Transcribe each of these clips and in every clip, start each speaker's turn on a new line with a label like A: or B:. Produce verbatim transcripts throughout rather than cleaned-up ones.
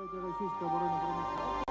A: Российской оборонно-промышленной.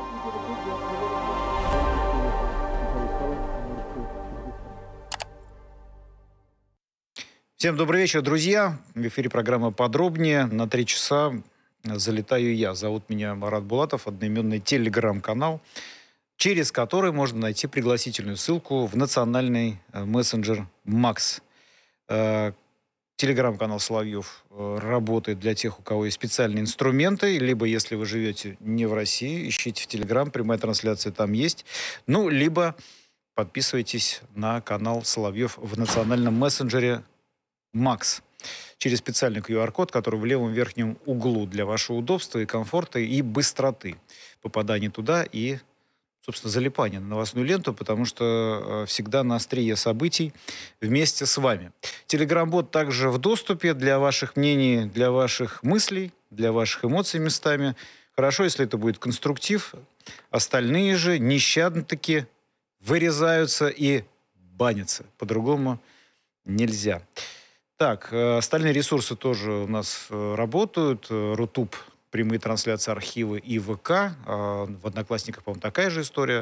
B: Всем добрый вечер, друзья. В эфире программа «Подробнее». На три часа залетаю я. Зовут меня Марат Булатов, одноименный телеграм-канал, через который можно найти пригласительную ссылку в национальный мессенджер Макс. Телеграм-канал Соловьев работает для тех, у кого есть специальные инструменты, либо, если вы живете не в России, ищите в Телеграм, прямая трансляция там есть. Ну, либо подписывайтесь на канал Соловьев в национальном мессенджере Макс через специальный ку ар код, который в левом верхнем углу для вашего удобства и комфорта и быстроты попадания туда и, собственно, залипания на новостную ленту, потому что всегда на острие событий вместе с вами. Телеграм-бот также в доступе для ваших мнений, для ваших мыслей, для ваших эмоций местами. Хорошо, если это будет конструктив. Остальные же нещадно-таки вырезаются и банятся. По-другому нельзя. Так, остальные ресурсы тоже у нас работают. Рутуб, прямые трансляции, архивы и ВК. В Одноклассниках, по-моему, такая же история.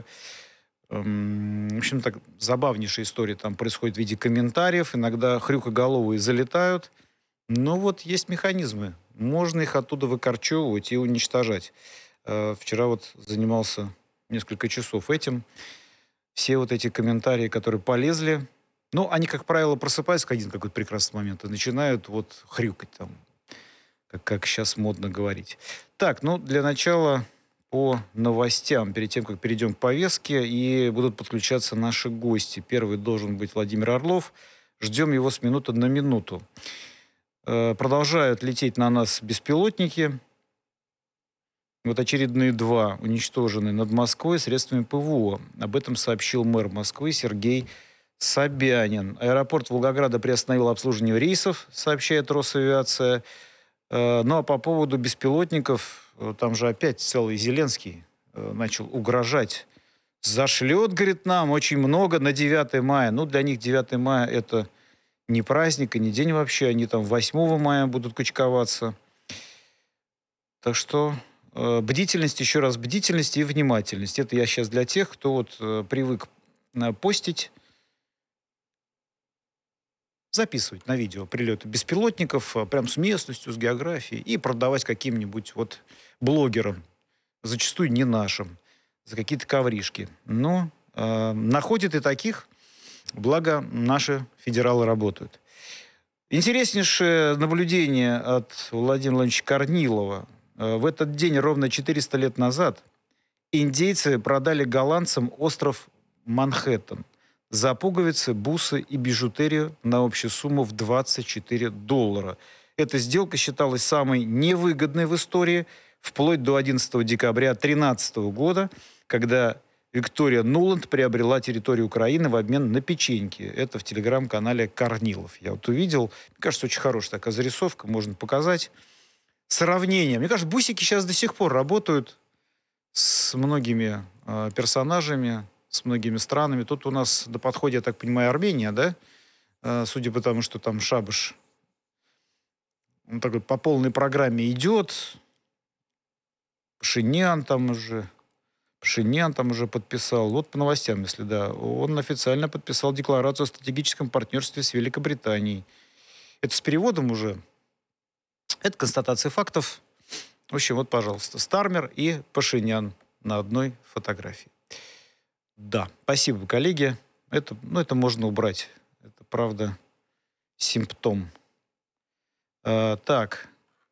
B: В общем, так, забавнейшая история там происходит в виде комментариев. Иногда хрюкоголовые залетают. Но вот есть механизмы. Можно их оттуда выкорчевывать и уничтожать. Вчера вот занимался несколько часов этим. Все вот эти комментарии, которые полезли, ну, они, как правило, просыпаются в один какой-то прекрасный момент и начинают вот хрюкать там, как, как сейчас модно говорить. Так, ну, для начала по новостям, перед тем, как перейдем к повестке, и будут подключаться наши гости. Первый должен быть Владимир Орлов. Ждем его с минуты на минуту. Э, продолжают лететь на нас беспилотники. Вот очередные два уничтожены над Москвой средствами ПВО. Об этом сообщил мэр Москвы Сергей Собянин. Аэропорт Волгограда приостановил обслуживание рейсов, сообщает Росавиация. Ну а по поводу беспилотников, там же опять целый Зеленский начал угрожать. Зашлет, говорит, нам очень много на девятое мая. Ну, для них девятое мая это не праздник и не день вообще. Они там восьмого мая будут кучковаться. Так что бдительность, еще раз бдительность и внимательность. Это я сейчас для тех, кто вот привык постить, записывать на видео прилеты беспилотников прям с местностью, с географией и продавать каким-нибудь вот блогерам, зачастую не нашим, за какие-то ковришки. Но э, находят и таких, благо наши федералы работают. Интереснейшее наблюдение от Владимира Владимировича Корнилова. В этот день, ровно четыреста лет назад, индейцы продали голландцам остров Манхэттен за пуговицы, бусы и бижутерию на общую сумму в двадцать четыре доллара. Эта сделка считалась самой невыгодной в истории вплоть до одиннадцатого декабря две тысячи тринадцатого года, когда Виктория Нуланд приобрела территорию Украины в обмен на печеньки. Это в телеграм-канале Корнилов. Я вот увидел. Мне кажется, очень хорошая такая зарисовка. Можно показать. Сравнение. Мне кажется, бусики сейчас до сих пор работают с многими э, персонажами, с многими странами. Тут у нас на подходе, я так понимаю, Армения, да? Э, судя по тому, что там шабаш, он такой по полной программе идет. Пашинян там уже... Пашинян там уже подписал. Вот по новостям, если да. Он официально подписал декларацию о стратегическом партнерстве с Великобританией. Это с переводом уже. Это констатация фактов. В общем, вот, пожалуйста, Стармер и Пашинян на одной фотографии. Да, спасибо, коллеги. Это, ну, это можно убрать. Это, правда, симптом. А, так.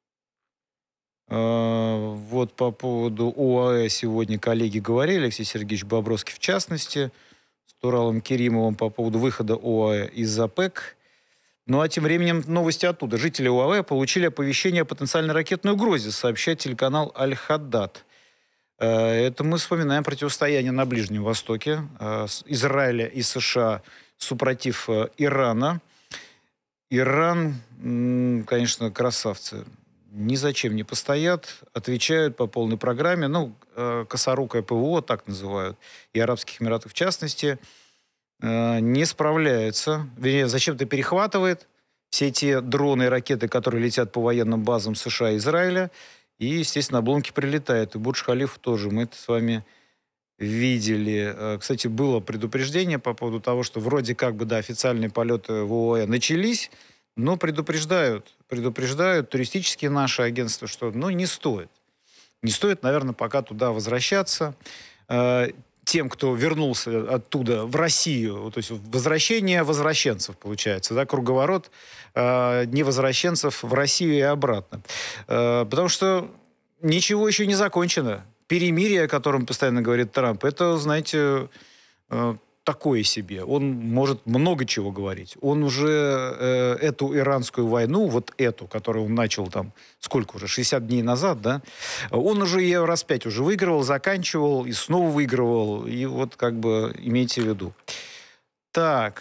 B: А, вот по поводу ОАЭ сегодня коллеги говорили. Алексей Сергеевич Бобровский в частности. С Туралом Керимовым по поводу выхода ОАЭ из ОПЕК. Ну а тем временем новости оттуда. Жители ОАЭ получили оповещение о потенциальной ракетной угрозе, сообщает телеканал Аль-Хаддад. Это мы вспоминаем противостояние на Ближнем Востоке Израиля и США супротив Ирана. Иран, конечно, красавцы, ни зачем не постоят, отвечают по полной программе. Ну, косорукое ПВО, так называют, и Арабских Эмиратов в частности, не справляются. Вернее, зачем-то перехватывает все те дроны и ракеты, которые летят по военным базам США и Израиля, И, естественно, обломки прилетают. И Бурдж-Халифу тоже. Мы это с вами видели. Э, Кстати, было предупреждение по поводу того, что вроде как бы, да, официальные полеты в ОАЭ начались, но предупреждают, предупреждают туристические наши агентства, что, ну, не стоит. Не стоит, наверное, пока туда возвращаться. Э, Тем, кто вернулся оттуда в Россию, вот, то есть возвращение возвращенцев, получается, да, круговорот э, невозвращенцев в Россию и обратно. Э, потому что ничего еще не закончено. Перемирие, о котором постоянно говорит Трамп, это, знаете, э, такое себе. Он может много чего говорить. Он уже э, эту иранскую войну, вот эту, которую он начал там, сколько уже, шестьдесят дней назад, да, он уже ее раз пять уже выигрывал, заканчивал и снова выигрывал. И вот как бы имейте в виду. Так.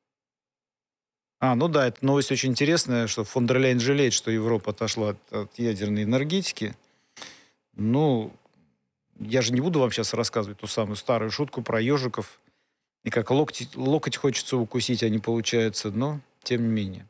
B: А, ну да, эта новость очень интересная, что фон дер Ляйен жалеет, что Европа отошла от, от ядерной энергетики. Ну, я же не буду вам сейчас рассказывать ту самую старую шутку про ежиков, и как локти, локоть хочется укусить, а не получается, но тем не менее.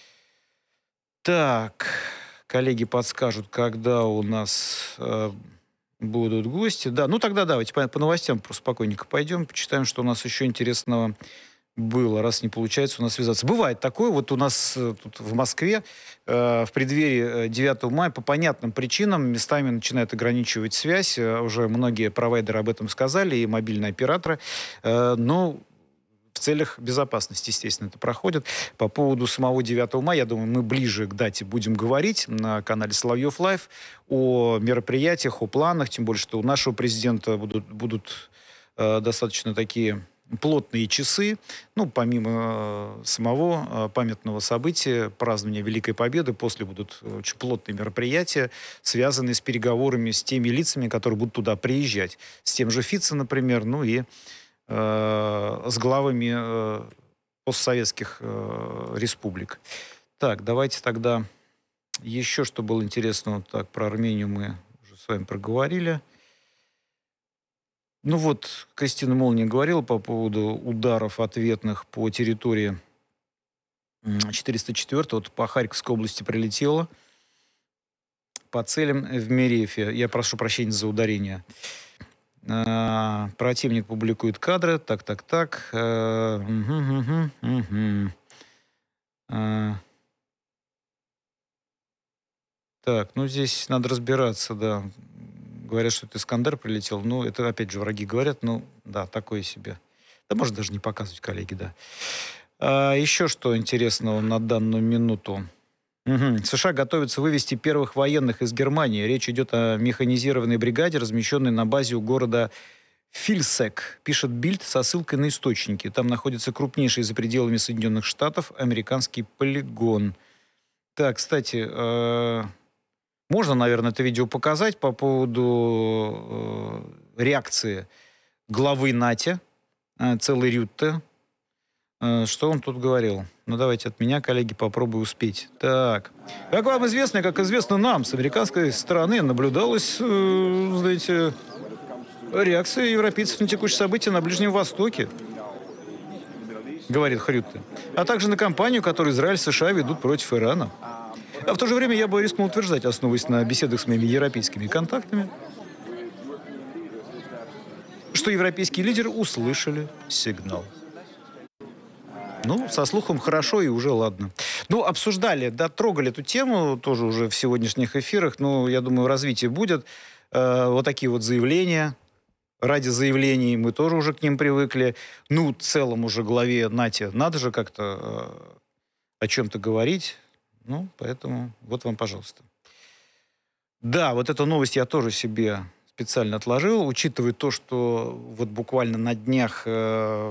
B: Так, коллеги подскажут, когда у нас э, будут гости. Да, ну тогда давайте по, по новостям спокойненько пойдем, почитаем, что у нас еще интересного было, раз не получается у нас связаться. Бывает такое, вот у нас э, тут в Москве э, в преддверии э, девятого мая по понятным причинам местами начинают ограничивать связь. Э, уже многие провайдеры об этом сказали, и мобильные операторы. Э, но в целях безопасности, естественно, это проходит. По поводу самого девятого мая, я думаю, мы ближе к дате будем говорить на канале Соловьев Лайв о мероприятиях, о планах, тем более, что у нашего президента будут, будут э, достаточно такие плотные часы, ну, помимо э, самого э, памятного события, празднования Великой Победы, после будут очень плотные мероприятия, связанные с переговорами с теми лицами, которые будут туда приезжать. С тем же Фицо, например, ну и э, с главами э, постсоветских э, республик. Так, давайте тогда еще, что было интересного. Так, про Армению мы уже с вами проговорили. Ну вот, Кристина Молния говорила по поводу ударов ответных по территории четыреста четвёртого, вот по Харьковской области прилетело, по целям в Мерефе. Я прошу прощения за ударение. А, противник публикует кадры. Так, так, так. А, угу, угу, угу. А, так, ну здесь надо разбираться, да. Говорят, что это Искандер прилетел. Ну, это, опять же, враги говорят. Ну, да, такое себе. Да, может, даже не показывать, коллеги, да. А, еще что интересного на данную минуту. Угу. США готовятся вывести первых военных из Германии. Речь идет о механизированной бригаде, размещенной на базе у города Фильсек, пишет Бильд со ссылкой на источники. Там находится крупнейший за пределами Соединенных Штатов американский полигон. Так, кстати... Э Можно, наверное, это видео показать по поводу э, реакции главы НАТО, э, целый Рютте. Э, что он тут говорил? Ну, давайте от меня, коллеги, попробую успеть. Так. Как вам известно, как известно нам, с американской стороны наблюдалась, э, знаете, реакция европейцев на текущие события на Ближнем Востоке, говорит Рютте. А также на кампанию, которую Израиль и США ведут против Ирана. А в то же время я бы рискнул утверждать, основываясь на беседах с моими европейскими контактами, что европейские лидеры услышали сигнал. Ну, со слухом хорошо и уже ладно. Ну, обсуждали, да, трогали эту тему тоже уже в сегодняшних эфирах. Ну, я думаю, развитие будет. Э, вот такие вот заявления. Ради заявлений мы тоже уже к ним привыкли. Ну, в целом уже главе НАТО надо же как-то э, о чем-то говорить. Ну, поэтому вот вам, пожалуйста. Да, вот эту новость я тоже себе специально отложил, учитывая то, что вот буквально на днях э,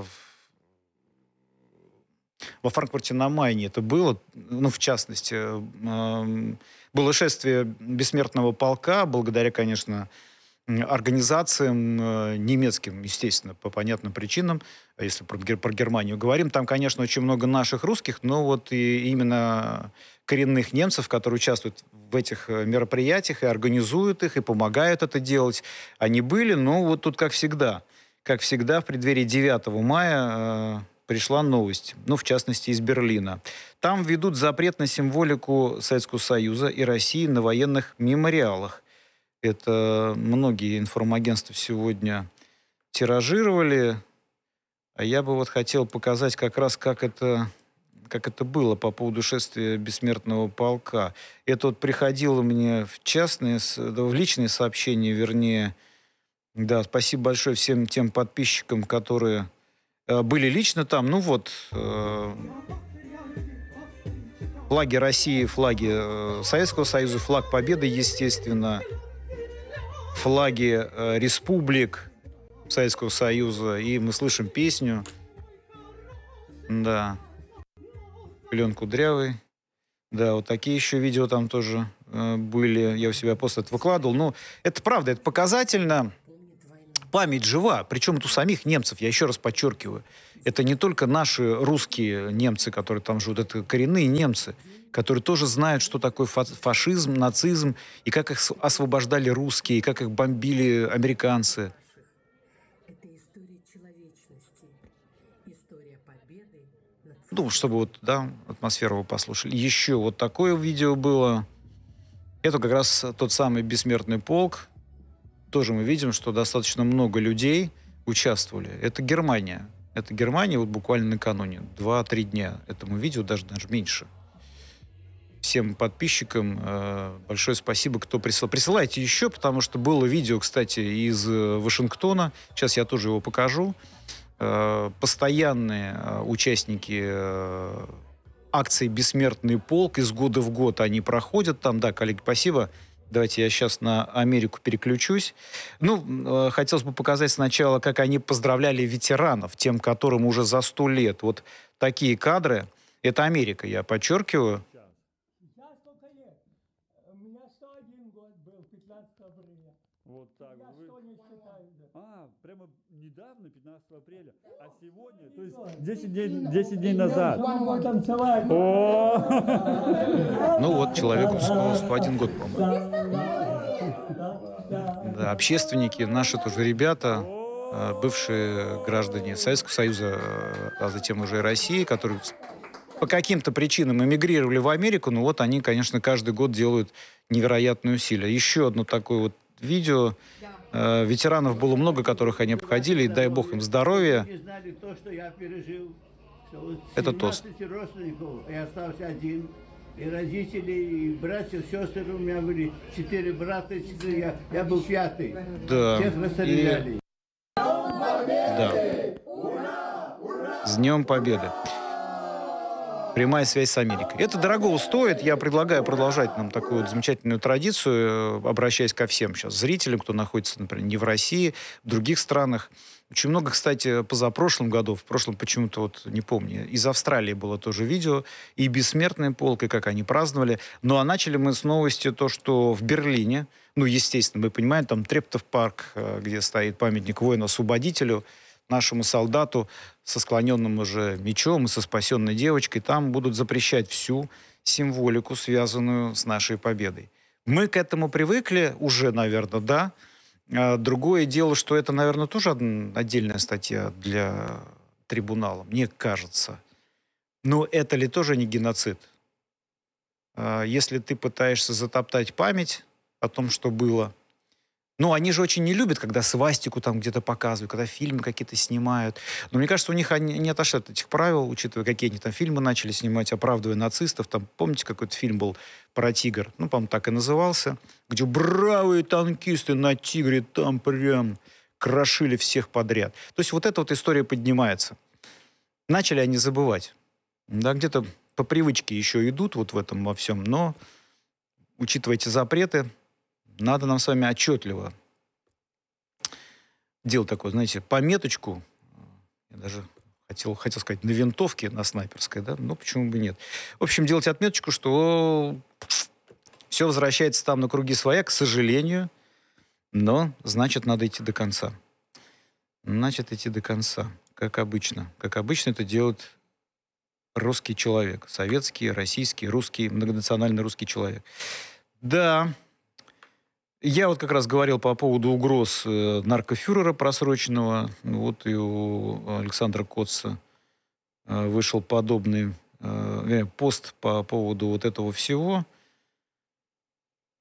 B: во Франкфурте на Майне это было, ну, в частности, э, было шествие бессмертного полка, благодаря, конечно, организациям э, немецким, естественно, по понятным причинам. Если про, про Германию говорим, там, конечно, очень много наших русских, но вот и именно коренных немцев, которые участвуют в этих мероприятиях и организуют их, и помогают это делать, они были. Но вот тут, как всегда, как всегда, в преддверии девятого мая э, пришла новость, ну, в частности, из Берлина. Там ведут запрет на символику Советского Союза и России на военных мемориалах. Это многие информагентства сегодня тиражировали. А я бы вот хотел показать как раз, как это, как это было по поводу шествия Бессмертного полка. Это вот приходило мне в частные, с- да, в личные сообщения, вернее. Да, спасибо большое всем тем подписчикам, которые э, были лично там. Ну вот, э, флаги России, флаги э, Советского Союза, флаг Победы, естественно, флаги э, республик Советского Союза. И мы слышим песню. Да, Клен Кудрявый. Да, вот такие еще видео там тоже э, были. Я у себя пост это выкладывал. Но это правда, это показательно. Память жива, причем это у самих немцев, я еще раз подчеркиваю. Это не только наши русские немцы, которые там живут, это коренные немцы, которые тоже знают, что такое фа- фашизм, нацизм, и как их с- освобождали русские, и как их бомбили американцы.
C: Это история человечности, история победы над
B: Ну, чтобы вот, да, атмосферу вы послушали. Еще вот такое видео было. Это как раз тот самый бессмертный полк. Тоже мы видим, что достаточно много людей участвовали. Это Германия. Это Германия вот буквально накануне. Два-три дня этому видео, даже, даже меньше. Всем подписчикам э, большое спасибо, кто присылал. Присылайте еще, потому что было видео, кстати, из э, Вашингтона. Сейчас я тоже его покажу. Э, постоянные э, участники э, акции «Бессмертный полк» из года в год они проходят там. Да, коллеги, спасибо. Давайте я сейчас на Америку переключусь. Ну, э, хотелось бы показать сначала, как они поздравляли ветеранов, тем, которым уже за сто лет. Вот такие кадры. Это Америка, я подчеркиваю.
A: Я сколько лет? У меня сто один год был, пятнадцатого апреля.
D: Вот так.
A: Я
D: Вы...
A: сто не считаю. Да.
D: А, прямо недавно, пятнадцатого апреля. А сегодня, то есть десять дней, десять дней назад.
A: Мама танцевать.
D: О!
B: Ну вот, человеку сто, сто один год, по-моему. Да, общественники, наши тоже ребята, э, бывшие граждане Советского Союза, э, а затем уже и России, которые с- по каким-то причинам эмигрировали в Америку, ну вот они, конечно, каждый год делают невероятные усилия. Еще одно такое вот видео. Э, ветеранов было много, которых они обходили, и дай бог им здоровья.
E: Не знали то, что я пережил. Что вот
B: Это тост.
E: семнадцать родственников, я остался один. И родители, и братья, сестры у меня были четыре брата, четыре, я, я был пятый.
B: Да.
E: Всех расстреляли.
B: Да. С Днем Победы. Прямая связь с Америкой. Это дорого стоит. Я предлагаю продолжать нам такую вот замечательную традицию, э, обращаясь ко всем сейчас зрителям, кто находится, например, не в России, в других странах. Очень много, кстати, позапрошлом году, в прошлом почему-то, вот не помню, из Австралии было тоже видео, и «Бессмертный полк», и как они праздновали. Ну, а начали мы с новости то, что в Берлине, ну, естественно, мы понимаем, там Трептов парк, э, где стоит памятник воину-освободителю, нашему солдату со склоненным уже мечом и со спасенной девочкой, там будут запрещать всю символику, связанную с нашей победой. Мы к этому привыкли уже, наверное, да. А другое дело, что это, наверное, тоже одн- отдельная статья для трибунала, мне кажется. Но это ли тоже не геноцид? А, Если ты пытаешься затоптать память о том, что было. Ну, они же очень не любят, когда свастику там где-то показывают, когда фильмы какие-то снимают. Но мне кажется, у них они не отошли от этих правил, учитывая, какие они там фильмы начали снимать, оправдывая нацистов. Там, помните, какой-то фильм был про тигр? Ну, по-моему, так и назывался. Где бравые танкисты на тигре там прям крошили всех подряд. То есть вот эта вот история поднимается. Начали они забывать. Да, где-то по привычке еще идут вот в этом во всем, но, учитывая эти запреты, надо нам с вами отчетливо делать такую, знаете, пометочку. Я даже хотел, хотел сказать, на винтовке, на снайперской, да? Ну, почему бы нет? В общем, делать отметочку, что все возвращается там на круги своя, к сожалению, но, значит, надо идти до конца. Значит, идти до конца, как обычно. Как обычно это делает русский человек. Советский, российский, русский, многонациональный русский человек. Да, я вот как раз говорил по поводу угроз э, наркофюрера просроченного. Ну, вот и у Александра Котца э, вышел подобный э, пост по поводу вот этого всего.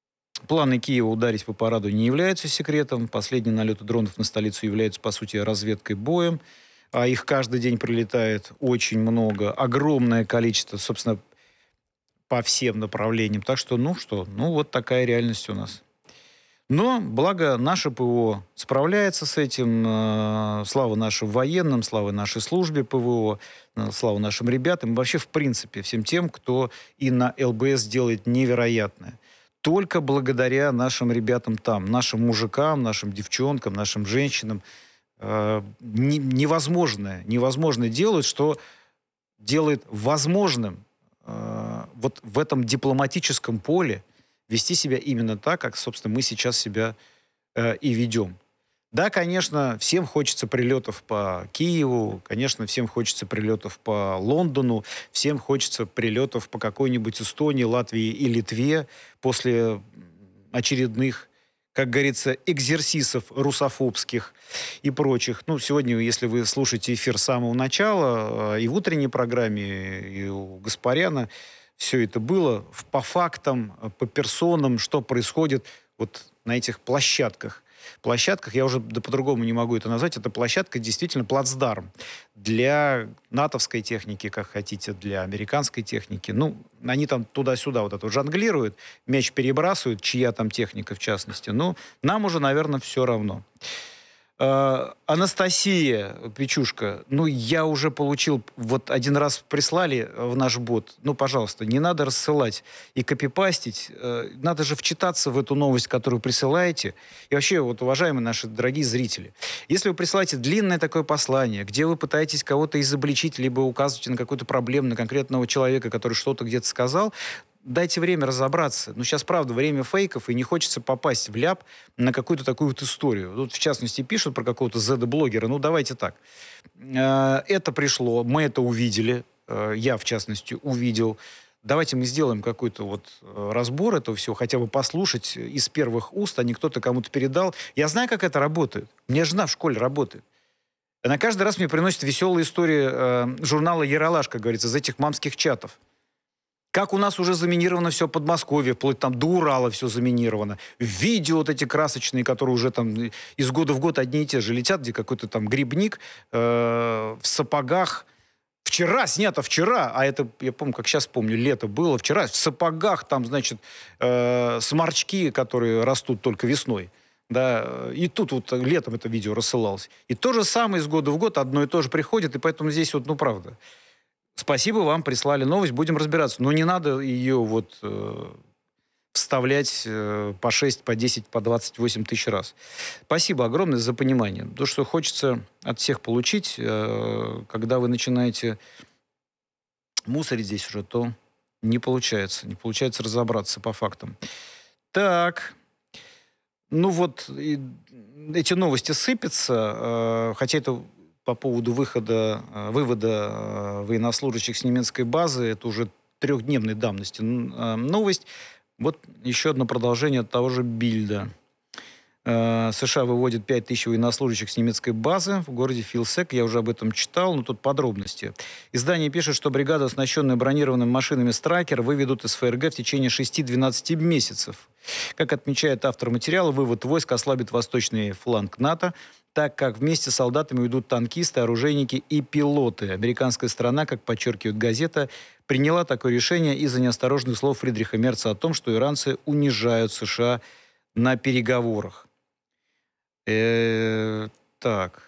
B: Планы Киева ударить по параду не являются секретом. Последние налеты дронов на столицу являются, по сути, разведкой боем. А их каждый день прилетает очень много. Огромное количество, собственно, по всем направлениям. Так что, ну что, ну вот такая реальность у нас. Но, благо, наше ПВО справляется с этим. Слава нашим военным, слава нашей службе ПВО, слава нашим ребятам. И вообще, в принципе, всем тем, кто и на ЛБС делает невероятное. Только благодаря нашим ребятам там, нашим мужикам, нашим девчонкам, нашим женщинам э, не, невозможное, невозможное делают, что делает возможным э, вот в этом дипломатическом поле вести себя именно так, как, собственно, мы сейчас себя э, и ведем. Да, конечно, всем хочется прилетов по Киеву, конечно, всем хочется прилетов по Лондону, всем хочется прилетов по какой-нибудь Эстонии, Латвии и Литве после очередных, как говорится, экзерсисов русофобских и прочих. Ну, сегодня, если вы слушаете эфир с самого начала, и в утренней программе, и у Гаспаряна, все это было по фактам, по персонам, что происходит вот на этих площадках. Площадках, я уже да, по-другому не могу это назвать, это площадка действительно плацдарм для натовской техники, как хотите, для американской техники. Ну, они там туда-сюда вот это жонглируют, мяч перебрасывают, чья там техника в частности. Ну, нам уже, наверное, все равно. Э, Анастасия Печушка, ну, я уже получил, вот один раз прислали в наш бот, ну, пожалуйста, не надо рассылать и копипастить, э, надо же вчитаться в эту новость, которую присылаете. И вообще, вот, уважаемые наши дорогие зрители, если вы присылаете длинное такое послание, где вы пытаетесь кого-то изобличить, либо указываете на какую-то проблему, на конкретного человека, который что-то где-то сказал, дайте время разобраться. Ну, сейчас, правда, время фейков, и не хочется попасть в ляп на какую-то такую вот историю. Тут, в частности, пишут про какого-то зет-блогера. Ну, давайте так. Это пришло, мы это увидели. Я, в частности, увидел. Давайте мы сделаем какой-то вот разбор этого всего, хотя бы послушать из первых уст, а не кто-то кому-то передал. Я знаю, как это работает. У меня жена в школе работает. Она каждый раз мне приносит веселые истории э, журнала «Ералаш», как говорится, из этих мамских чатов. Как у нас уже заминировано все Подмосковье, вплоть там до Урала все заминировано. Видео вот эти красочные, которые уже там из года в год одни и те же летят, где какой-то там грибник э, в сапогах. Вчера, снято вчера, а это, я помню, как сейчас помню, лето было, вчера в сапогах там, значит, э, сморчки, которые растут только весной. Да, и тут вот летом это видео рассылалось. И то же самое из года в год одно и то же приходит, и поэтому здесь вот, ну, правда. Спасибо вам, прислали новость, будем разбираться. Но не надо ее вот э, вставлять э, по шесть, по десять, по двадцать восемь тысяч раз. Спасибо огромное за понимание. То, что хочется от всех получить, э, когда вы начинаете мусорить здесь уже, то не получается. Не получается разобраться по фактам. Так. Ну вот, и эти новости сыпятся, э, хотя это... по поводу выхода, вывода военнослужащих с немецкой базы. Это уже трехдневной давности новость. Вот еще одно продолжение от того же Бильда. США выводит пять тысяч военнослужащих с немецкой базы в городе Филсек. Я уже об этом читал, но тут подробности. Издание пишет, что бригада, оснащенная бронированными машинами «Страйкер», выведут из ФРГ в течение шести-двенадцати месяцев. Как отмечает автор материала, вывод войск ослабит восточный фланг НАТО, так как вместе с солдатами уйдут танкисты, оружейники и пилоты. Американская сторона, как подчеркивает газета, приняла такое решение из-за неосторожных слов Фридриха Мерца о том, что иранцы унижают США на переговорах. Э-э- так.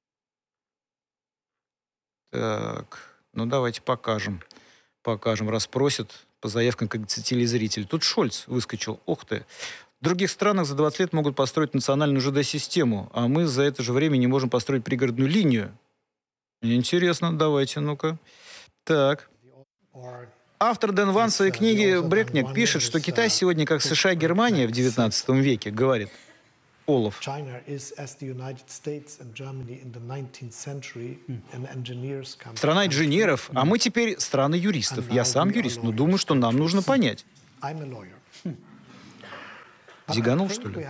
B: Так. Ну, давайте покажем. Покажем. Раз просят по заявкам, как телезритель. Тут Шольц выскочил. Ух ты. В других странах за двадцать лет могут построить национальную ЖД-систему, а мы за это же время не можем построить пригородную линию. Интересно, давайте, ну-ка. Так. Автор Дэн Ван в своей книге «Брекнек» пишет, что Китай сегодня, как США и Германия в девятнадцатом веке, говорит Олаф. Страна инженеров, а мы теперь страна юристов. Я сам юрист, но думаю, что нам нужно понять. Зиганул, что ли?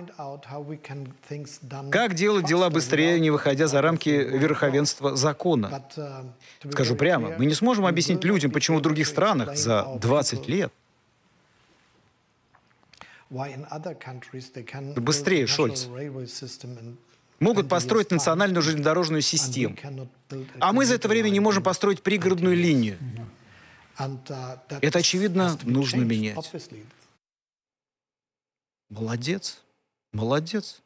B: Как делать дела быстрее, не выходя за рамки верховенства закона? Скажу прямо, мы не сможем объяснить людям, почему в других странах за двадцать лет Быстрее, Шольц. Могут построить национальную железнодорожную систему. А мы за это время не можем построить пригородную линию. Это, очевидно, нужно менять. Молодец. Молодец.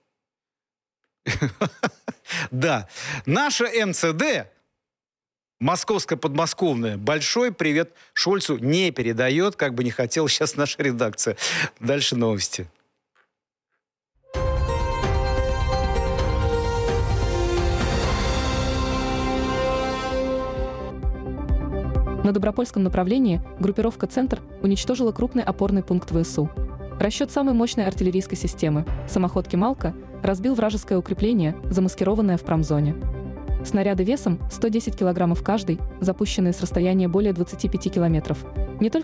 B: Да. Наша эм цэ дэ, московская подмосковная, большой привет Шольцу не передает, как бы не хотела сейчас наша редакция. Дальше новости.
F: На Добропольском направлении группировка «Центр» уничтожила крупный опорный пункт вэ эс у. Расчет самой мощной артиллерийской системы, самоходки «Малка», разбил вражеское укрепление, замаскированное в промзоне. Снаряды весом сто десять килограммов каждый, запущенные с расстояния более двадцати пяти километров, не только